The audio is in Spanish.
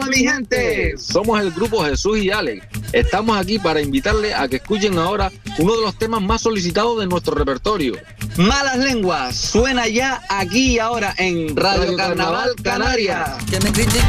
mi gente! Somos el grupo Jesús y Alex. Estamos aquí para invitarles a que escuchen ahora uno de los temas más solicitados de nuestro repertorio. Malas Lenguas suena ya aquí y ahora en Radio Carnaval Canarias.